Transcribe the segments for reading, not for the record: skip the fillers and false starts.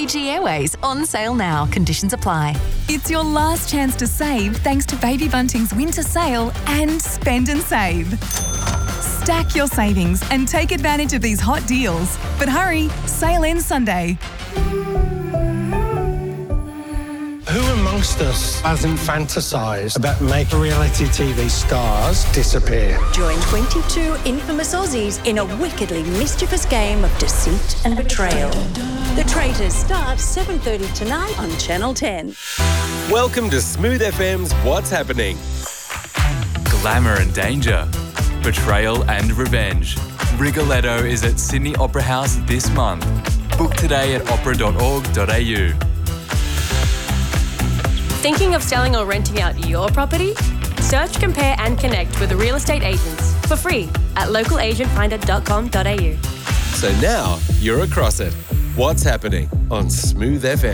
Fiji Airways on sale now. Conditions apply. It's your last chance to save thanks to Baby Bunting's winter sale and Spend and Save. Stack your savings and take advantage of these hot deals. But hurry, sale ends Sunday. Who amongst us hasn't fantasised about making reality TV stars disappear? Join 22 infamous Aussies in a wickedly mischievous game of deceit and betrayal. The Traitors starts 7:30 tonight on Channel 10. Welcome to Smooth FM's What's Happening. Glamour and danger. Betrayal and revenge. Rigoletto is at Sydney Opera House this month. Book today at opera.org.au. Thinking of selling or renting out your property? Search, compare and connect with the real estate agents for free at localagentfinder.com.au. So now you're across it. What's Happening on Smooth FM.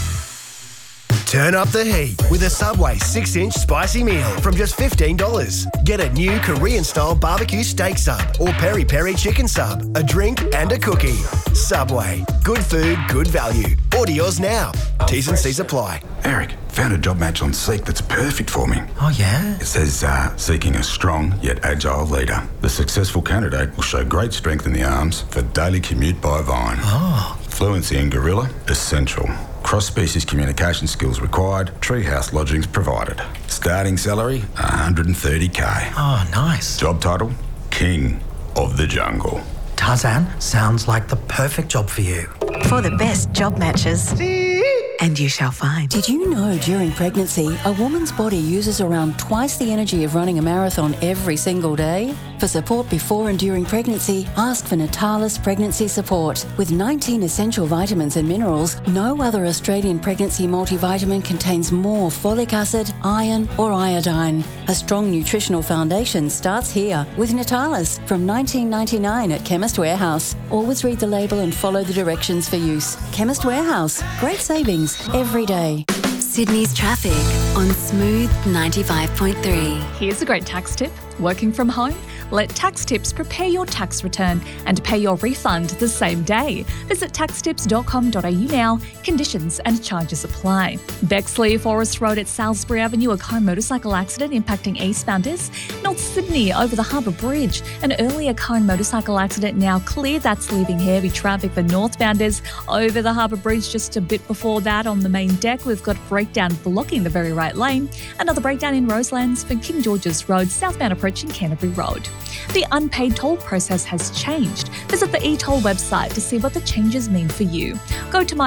Turn up the heat with a Subway 6-inch spicy meal from just $15. Get a new Korean-style barbecue steak sub or peri-peri chicken sub, a drink and a cookie. Subway. Good food, good value. Order yours now. T's and C's apply. Eric, found a job match on Seek that's perfect for me. Oh, yeah? It says, seeking a strong yet agile leader. The successful candidate will show great strength in the arms for daily commute by Vine. Oh. Fluency in Gorilla, essential. Cross-species communication skills required. Treehouse lodgings provided. Starting salary, $130K. Oh, nice. Job title, King of the Jungle. Tarzan, sounds like the perfect job for you. For the best job matches. And you shall find. Did you know during pregnancy, a woman's body uses around twice the energy of running a marathon every single day? For support before and during pregnancy, ask for Natalis Pregnancy Support. With 19 essential vitamins and minerals, no other Australian pregnancy multivitamin contains more folic acid, iron or iodine. A strong nutritional foundation starts here with Natalis from $19.99 at Chemist Warehouse. Always read the label and follow the directions for use. Chemist Warehouse. Great savings every day. Sydney's traffic on Smooth 95.3. Here's a great tax tip. Working from home? Let Tax Tips prepare your tax return and pay your refund the same day. Visit taxtips.com.au now. Conditions and charges apply. Bexley Forest Road at Salisbury Avenue, a car motorcycle accident impacting eastbounders. North Sydney over the Harbour Bridge, an earlier car and motorcycle accident now clear. That's leaving heavy traffic for northbounders over the Harbour Bridge. Just a bit before that on the main deck, we've got breakdown blocking the very right lane. Another breakdown in Roselands for King George's Road, southbound approaching Canterbury Road. The unpaid toll process has changed. Visit the eToll website to see what the changes mean for you. Go to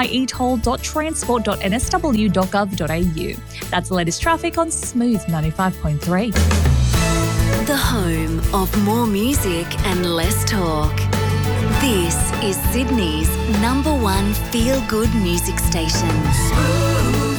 myetoll.transport.nsw.gov.au. That's the latest traffic on Smooth 95.3. The home of more music and less talk. This is Sydney's #1 feel-good music station. Smooth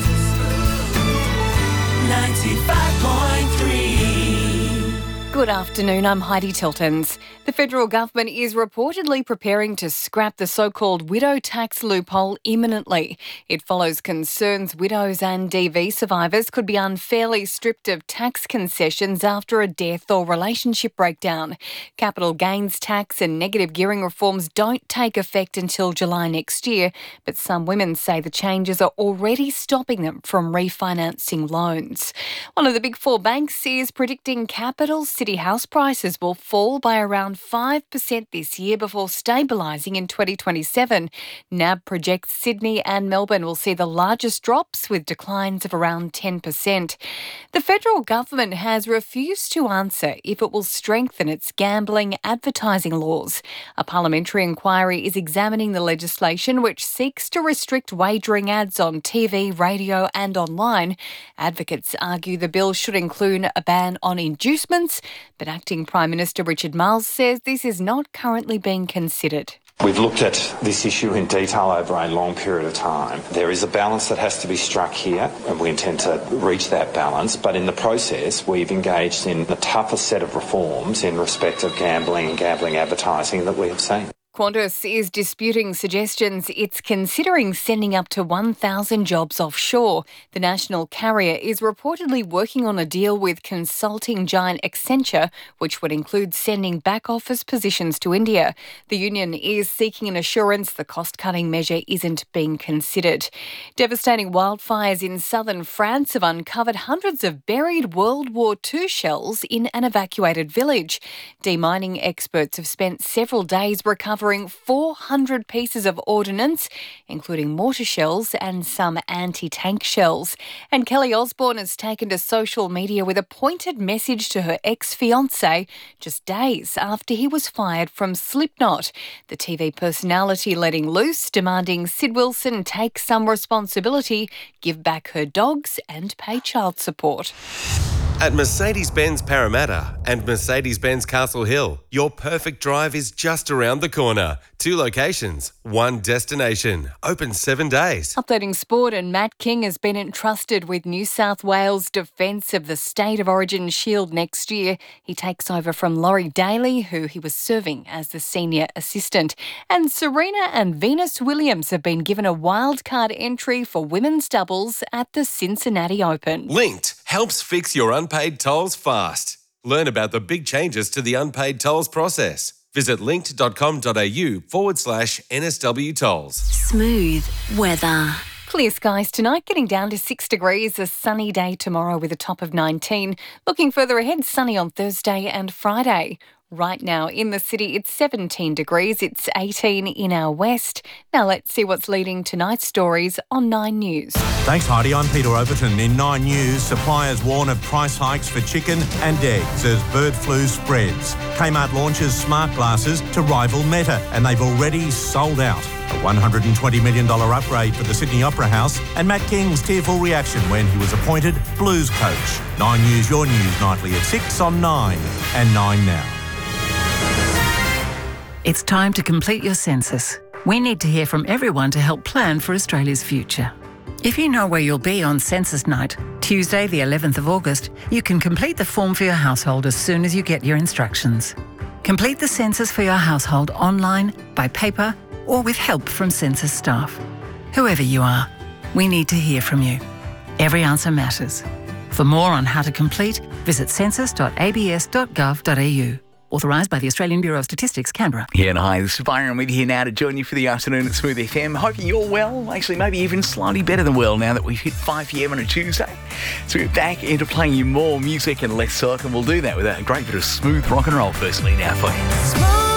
95.3. Good afternoon, I'm Heidi Tiltons. The federal government is reportedly preparing to scrap the so-called widow tax loophole imminently. It follows concerns widows and DV survivors could be unfairly stripped of tax concessions after a death or relationship breakdown. Capital gains tax and negative gearing reforms don't take effect until July next year, but some women say the changes are already stopping them from refinancing loans. One of the big four banks is predicting capital city house prices will fall by around 5% this year before stabilising in 2027. NAB projects Sydney and Melbourne will see the largest drops with declines of around 10%. The federal government has refused to answer if it will strengthen its gambling advertising laws. A parliamentary inquiry is examining the legislation which seeks to restrict wagering ads on TV, radio and online. Advocates argue the bill should include a ban on inducements, but Acting Prime Minister Richard Marles says this is not currently being considered. We've looked at this issue in detail over a long period of time. There is a balance that has to be struck here, and we intend to reach that balance. But in the process, we've engaged in the toughest set of reforms in respect of gambling and gambling advertising that we have seen. Qantas is disputing suggestions it's considering sending up to 1,000 jobs offshore. The national carrier is reportedly working on a deal with consulting giant Accenture, which would include sending back office positions to India. The union is seeking an assurance the cost-cutting measure isn't being considered. Devastating wildfires in southern France have uncovered hundreds of buried World War II shells in an evacuated village. Demining experts have spent several days recovering 400 pieces of ordnance, including mortar shells and some anti-tank shells. And Kelly Osbourne has taken to social media with a pointed message to her ex-fiancé just days after he was fired from Slipknot. The TV personality letting loose, demanding Sid Wilson take some responsibility, give back her dogs and pay child support. At Mercedes-Benz Parramatta and Mercedes-Benz Castle Hill, your perfect drive is just around the corner. 2 locations, 1 destination. Open 7 days. Updating sport, and Matt King has been entrusted with New South Wales' defence of the State of Origin Shield next year. He takes over from Laurie Daly, who he was serving as the senior assistant. And Serena and Venus Williams have been given a wildcard entry for women's doubles at the Cincinnati Open. Linked helps fix your unpaid tolls fast. Learn about the big changes to the unpaid tolls process. Visit linked.com.au/NSW tolls. Smooth weather. Clear skies tonight, getting down to 6 degrees. A sunny day tomorrow with a top of 19. Looking further ahead, sunny on Thursday and Friday. Right now in the city, it's 17 degrees. It's 18 in our west. Now let's see what's leading tonight's stories on 9 News. Thanks, Heidi. I'm Peter Overton. In 9 News, suppliers warn of price hikes for chicken and eggs as bird flu spreads. Kmart launches smart glasses to rival Meta, and they've already sold out. A $120 million upgrade for the Sydney Opera House, and Matt King's tearful reaction when he was appointed Blues coach. 9 News, your news nightly at 6 on 9 and 9 now. It's time to complete your census. We need to hear from everyone to help plan for Australia's future. If you know where you'll be on census night, Tuesday the 11th of August, you can complete the form for your household as soon as you get your instructions. Complete the census for your household online, by paper, or with help from census staff. Whoever you are, we need to hear from you. Every answer matters. For more on how to complete, visit census.abs.gov.au. Authorised by the Australian Bureau of Statistics, Canberra. Yeah, and hi, this is Byron with you here now to join you for the afternoon at Smooth FM. Hoping you're well, actually maybe even slightly better than well now that we've hit 5 p.m. on a Tuesday. So we're back into playing you more music and less talk, and we'll do that with a great bit of smooth rock and roll firstly now for you.